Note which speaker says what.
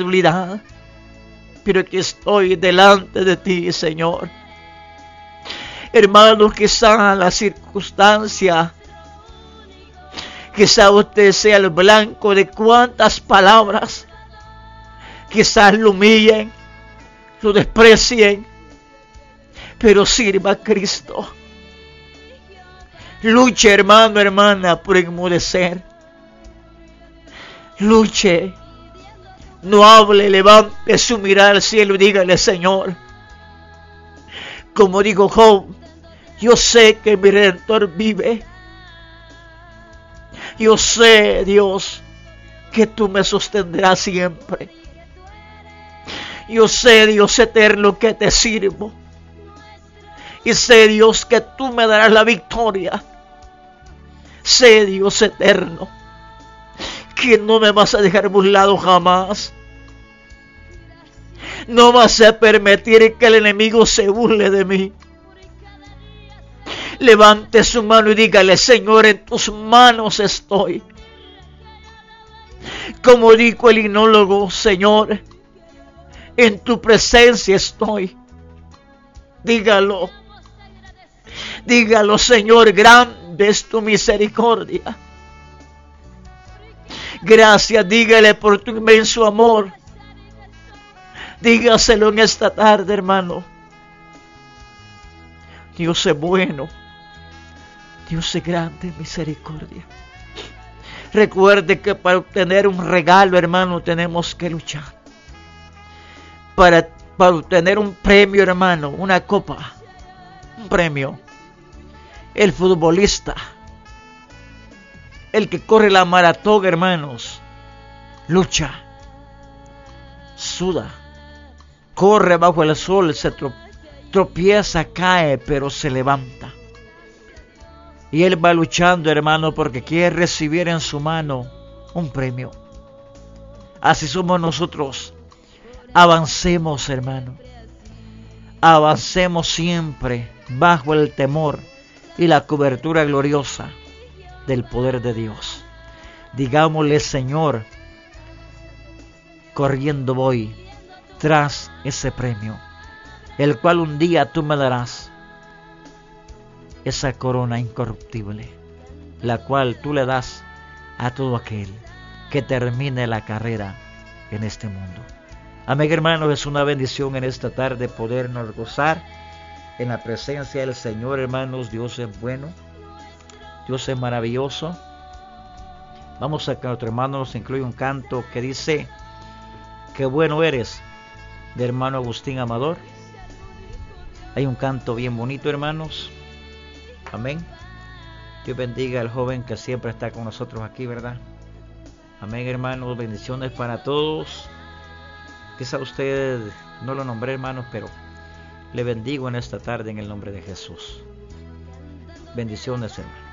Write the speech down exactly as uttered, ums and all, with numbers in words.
Speaker 1: incredulidad. Pero aquí estoy delante de ti, Señor. Hermano, quizá la circunstancia, quizá usted sea el blanco de cuantas palabras, quizás lo humillen, lo desprecien, pero sirva a Cristo. Luche, hermano, hermana, por enmudecer. Luche. No hable, levante su mirada al cielo y dígale: Señor, como dijo Job, yo sé que mi Redentor vive. Yo sé, Dios, que tú me sostendrás siempre. Yo sé, Dios eterno, que te sirvo. Y sé, Dios, que tú me darás la victoria. Sé, Dios eterno, que no me vas a dejar burlado jamás. No vas a permitir que el enemigo se burle de mí. Levante su mano y dígale: Señor, en tus manos estoy. Como dijo el himnólogo: Señor, en tu presencia estoy. Dígalo. Dígalo: Señor, grande es tu misericordia. Gracias, dígale por tu inmenso amor. Dígaselo en esta tarde, hermano. Dios es bueno. Dios es grande en misericordia. Recuerde que para obtener un regalo, hermano, tenemos que luchar. Para, para obtener un premio, hermano, una copa, un premio. El futbolista, el que corre la maratón, hermanos, lucha, suda, corre bajo el sol, se tropieza, cae, pero se levanta. Y él va luchando, hermano, porque quiere recibir en su mano un premio. Así somos nosotros. Avancemos, hermano. Avancemos siempre bajo el temor y la cobertura gloriosa del poder de Dios. Digámosle: Señor, corriendo voy tras ese premio, el cual un día tú me darás, esa corona incorruptible, la cual tú le das a todo aquel que termine la carrera en este mundo. Amén, hermanos, es una bendición en esta tarde podernos gozar en la presencia del Señor, hermanos. Dios es bueno, Dios es maravilloso. Vamos a que nuestro hermano nos incluye un canto que dice: qué bueno eres, de hermano Agustín Amador. Hay un canto bien bonito, hermanos. Amén. Dios bendiga al joven que siempre está con nosotros aquí, ¿verdad? Amén, hermanos. Bendiciones para todos. Quizá usted no lo nombré, hermanos, pero le bendigo en esta tarde en el nombre de Jesús. Bendiciones, hermanos.